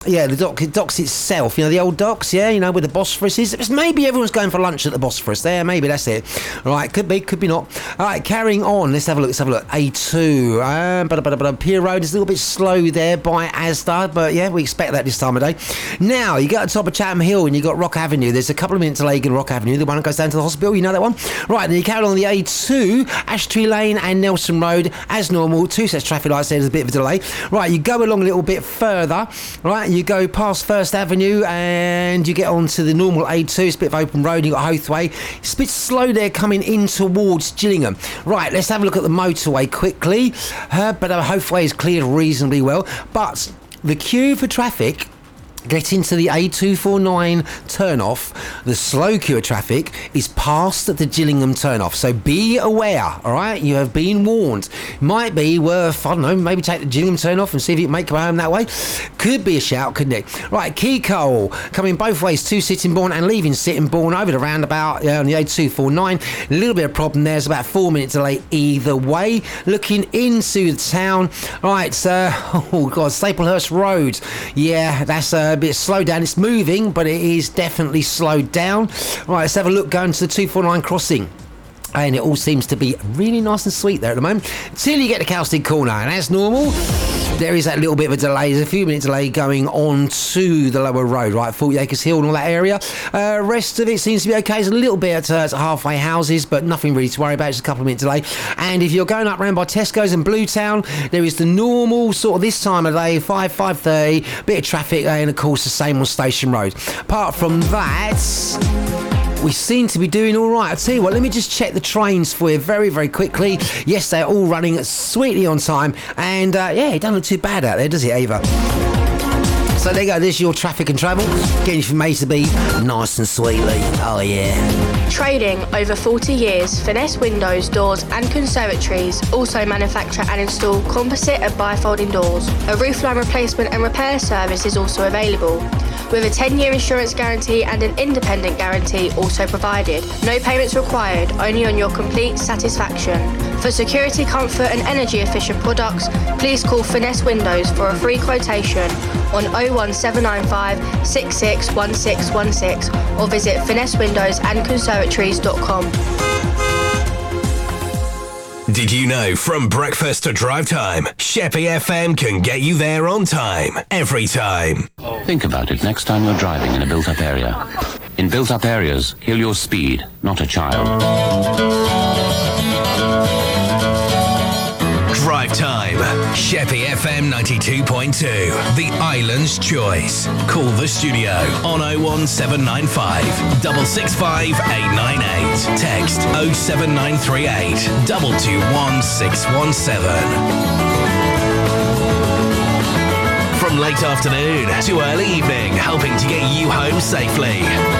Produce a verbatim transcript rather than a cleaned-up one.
Yeah, the dock, the docks itself, you know, the old docks, yeah, you know, where the Bosphorus is. It's maybe everyone's going for lunch at the Bosphorus there, maybe that's it. Right, could be, could be not. All right, carrying on, let's have a look, let's have a look. A two, um, but, but, but, Pier Road is a little bit slow there by Asda, but yeah, we expect that this time of day. Now, you get to the top of Chatham Hill and you got Rock Avenue. There's a couple of minutes delay in Rock Avenue, the one that goes down to the hospital, you know that one? Right, then you carry on the A two, Ashtree Lane and Nelson Road, as normal, two sets of traffic lights there, there's a bit of a delay. Right, you go along a little bit further, right, you go past First Avenue and you get onto the normal A two. It's a bit of open road. You've got Hothway. It's a bit slow there coming in towards Gillingham. Right, let's have a look at the motorway quickly. Uh, but uh, Hothway is cleared reasonably well. But the queue for traffic getting to the A two forty-nine turn-off, the slow queue of traffic is past the Gillingham turn-off. So be aware, all right? You have been warned. Might be worth, I don't know, maybe take the Gillingham turn-off and see if you can make your way home that way. Could be a shout, couldn't it? Right, Keycole, coming both ways to Sittingbourne and leaving Sittingbourne over the roundabout uh, on the A two forty-nine. A little bit of problem there. It's about four minutes delay either way. Looking into the town. Right, uh, oh, God, Staplehurst Road. Yeah, that's uh, a bit slowed down. It's moving, but it is definitely slowed down. Right, let's have a look going to the two forty-nine crossing. And it all seems to be really nice and sweet there at the moment. Till you get to Cowstead Corner. And as normal, there is that little bit of a delay. There's a few minutes delay going on to the lower road, right? forty Acres Hill and all that area. Uh, rest of it seems to be okay. There's a little bit at uh, halfway houses, but nothing really to worry about. Just a couple of minutes delay. And if you're going up round by Tesco's and Bluetown, there is the normal sort of this time of day, five, five thirty, bit of traffic, and of course the same on Station Road. Apart from that, we seem to be doing all right. I'll tell you what, let me just check the trains for you very, very quickly. Yes, they're all running sweetly on time. And, uh, yeah, it doesn't look too bad out there, does it, Ava? So there you go, there's your traffic and travel. Getting you from A to B nice and sweetly. Oh, yeah. Trading over forty years, Finesse Windows, Doors and Conservatories also manufacture and install composite and bifolding doors. A roofline replacement and repair service is also available, with a ten-year insurance guarantee and an independent guarantee also provided. No payments required, only on your complete satisfaction. For security, comfort and energy efficient products, please call Finesse Windows for a free quotation on oh one seven nine five, six six one six one six or visit finesse windows and conservatories dot com. Did you know from breakfast to drive time, Sheppey F M can get you there on time, every time? Think about it next time you're driving in a built-up area. In built-up areas, kill your speed, not a child. Drive time, Sheppey F M ninety-two point two, the island's choice. Call the studio on oh one seven nine five, six six five, eight nine eight. Text oh seven nine three eight, two two one, six one seven. From late afternoon to early evening, helping to get you home safely.